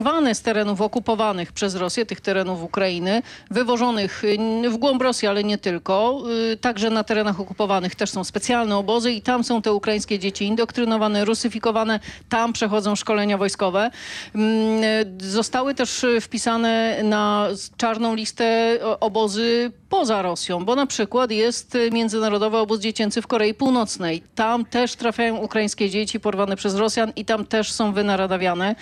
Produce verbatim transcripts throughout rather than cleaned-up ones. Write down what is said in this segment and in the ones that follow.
z terenów okupowanych przez Rosję, tych terenów Ukrainy, wywożonych w głąb Rosji, ale nie tylko. Także na terenach okupowanych też są specjalne obozy i tam są te ukraińskie dzieci indoktrynowane, rusyfikowane. Tam przechodzą szkolenia wojskowe. Zostały też wpisane na czarną listę obozy poza Rosją, bo na przykład jest Międzynarodowy Obóz Dziecięcy w Korei Północnej. Tam też trafiają ukraińskie dzieci porwane przez Rosjan i tam też są wynaradawiane.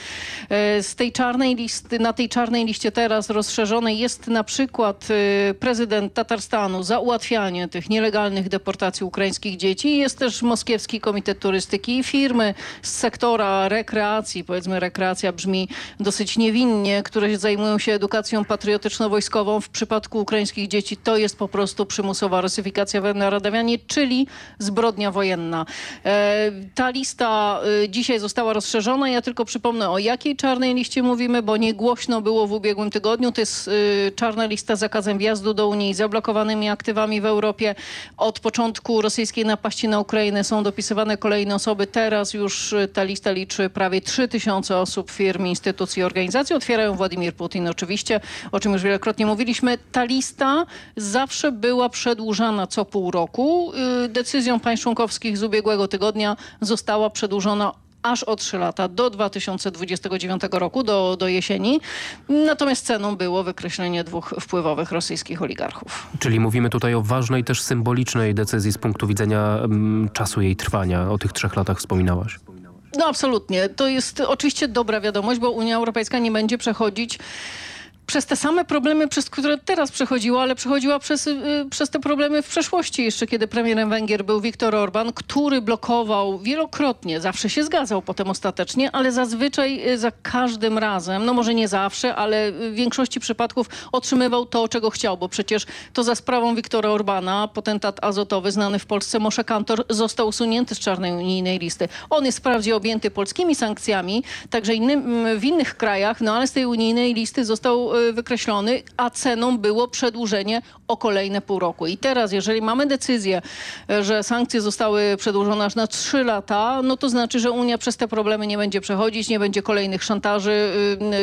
Z tej czarnej listy, na tej czarnej liście teraz rozszerzonej jest na przykład prezydent Tatarstanu za ułatwianie tych nielegalnych deportacji ukraińskich dzieci. Jest też Moskiewski Komitet Turystyki i firmy z sektora rekreacji, powiedzmy rekreacja brzmi dosyć niewinnie, które zajmują się edukacją patriotyczno-wojskową. W przypadku ukraińskich dzieci to jest po prostu przymusowa rusyfikacja, wynaradawianie, czyli zbrodnia wojenna. E, ta lista e, dzisiaj została rozszerzona. Ja tylko przypomnę, o jakiej czarnej liście mówimy, bo nie głośno było w ubiegłym tygodniu. To jest e, czarna lista z zakazem wjazdu do Unii, zablokowanymi aktywami w Europie. Od początku rosyjskiej napaści na Ukrainę są dopisywane kolejne osoby. Teraz już ta lista liczy prawie trzy tysiące osób, firm, instytucji, organizacji. Otwierają Władimir Putin oczywiście, o czym już wielokrotnie mówiliśmy. Ta lista zawsze była przedłużana co pół roku. Decyzją państw członkowskich z ubiegłego tygodnia została przedłużona aż o trzy lata, do dwa tysiące dwudziestego dziewiątego roku, do, do jesieni. Natomiast ceną było wykreślenie dwóch wpływowych rosyjskich oligarchów. Czyli mówimy tutaj o ważnej, też symbolicznej decyzji z punktu widzenia um, czasu jej trwania. O tych trzech latach wspominałaś. No absolutnie. To jest oczywiście dobra wiadomość, bo Unia Europejska nie będzie przechodzić przez te same problemy, przez które teraz przechodziła, ale przechodziła przez, y, przez te problemy w przeszłości, jeszcze kiedy premierem Węgier był Viktor Orban, który blokował wielokrotnie, zawsze się zgadzał potem ostatecznie, ale zazwyczaj y, za każdym razem, no może nie zawsze, ale w większości przypadków otrzymywał to, czego chciał, bo przecież to za sprawą Viktora Orbana potentat azotowy znany w Polsce Moshe Kantor został usunięty z czarnej unijnej listy. On jest wprawdzie objęty polskimi sankcjami, także innym, w innych krajach, no ale z tej unijnej listy został wykreślony, a ceną było przedłużenie o kolejne pół roku. I teraz, jeżeli mamy decyzję, że sankcje zostały przedłużone aż na trzy lata, no to znaczy, że Unia przez te problemy nie będzie przechodzić, nie będzie kolejnych szantaży,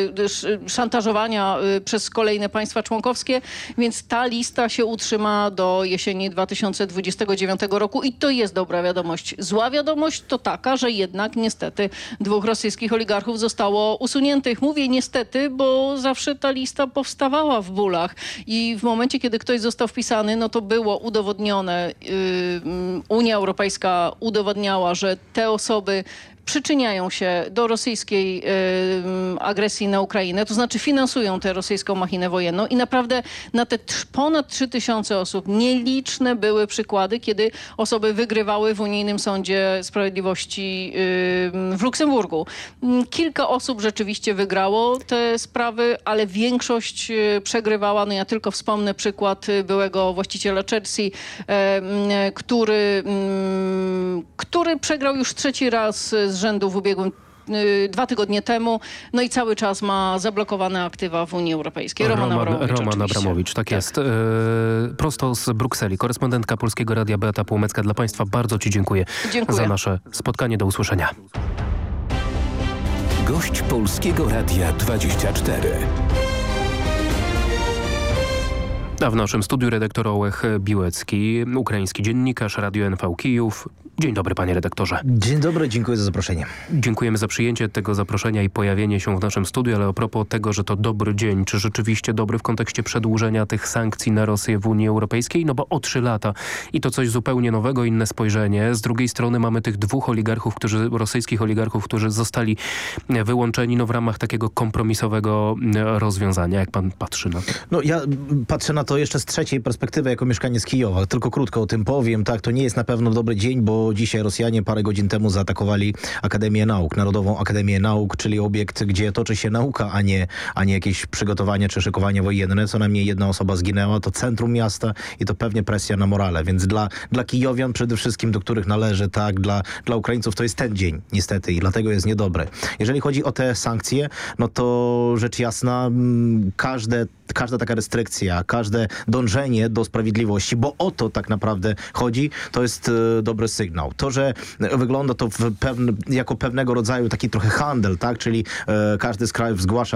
szantażowania przez kolejne państwa członkowskie, więc ta lista się utrzyma do jesieni dwa tysiące dwudziestego dziewiątego roku i to jest dobra wiadomość. Zła wiadomość to taka, że jednak niestety dwóch rosyjskich oligarchów zostało usuniętych. Mówię niestety, bo zawsze ta lista powstawała w bólach i w momencie, kiedy ktoś został wpisany, no to było udowodnione, yy, Unia Europejska udowodniała, że te osoby przyczyniają się do rosyjskiej y, agresji na Ukrainę, to znaczy finansują tę rosyjską machinę wojenną i naprawdę na te ponad trzy tysiące osób nieliczne były przykłady, kiedy osoby wygrywały w Unijnym Sądzie Sprawiedliwości y, w Luksemburgu. Kilka osób rzeczywiście wygrało te sprawy, ale większość y, przegrywała. No ja tylko wspomnę przykład byłego właściciela Chelsea, y, który, y, który przegrał już trzeci raz z rzędu w ubiegłym dwa tygodnie temu, no i cały czas ma zablokowane aktywa w Unii Europejskiej. Roman, Roman Abramowicz. Roman Abramowicz, tak, tak jest. E, prosto z Brukseli. Korespondentka Polskiego Radia Beata Półmecka. Dla Państwa bardzo Ci dziękuję, dziękuję za nasze spotkanie. Do usłyszenia. Gość Polskiego Radia dwadzieścia cztery. A w naszym studiu redaktor Ołech Biłecki, ukraiński dziennikarz Radio N V Kijów. Dzień dobry, panie redaktorze. Dzień dobry, dziękuję za zaproszenie. Dziękujemy za przyjęcie tego zaproszenia i pojawienie się w naszym studiu, ale a propos tego, że to dobry dzień, czy rzeczywiście dobry w kontekście przedłużenia tych sankcji na Rosję w Unii Europejskiej? No bo o trzy lata i to coś zupełnie nowego, inne spojrzenie. Z drugiej strony mamy tych dwóch oligarchów, którzy, rosyjskich oligarchów, którzy zostali wyłączeni no, w ramach takiego kompromisowego rozwiązania. Jak pan patrzy na to? No ja patrzę na to jeszcze z trzeciej perspektywy, jako mieszkaniec Kijowa. Tylko krótko o tym powiem. Tak, to nie jest na pewno dobry dzień, bo dzisiaj Rosjanie parę godzin temu zaatakowali Akademię Nauk, Narodową Akademię Nauk, czyli obiekt, gdzie toczy się nauka, a nie, a nie jakieś przygotowania czy szykowanie wojenne. Co najmniej jedna osoba zginęła. To centrum miasta i to pewnie presja na morale. Więc dla, dla Kijowian przede wszystkim, do których należy, tak, dla, dla Ukraińców to jest ten dzień, niestety, i dlatego jest niedobry. Jeżeli chodzi o te sankcje, no to rzecz jasna, każde, każda taka restrykcja, każde naprawdę dążenie do sprawiedliwości, bo o to tak naprawdę chodzi, to jest e, dobry sygnał. To, że wygląda to w pewne, jako pewnego rodzaju taki trochę handel, tak, czyli e, każdy z krajów zgłasza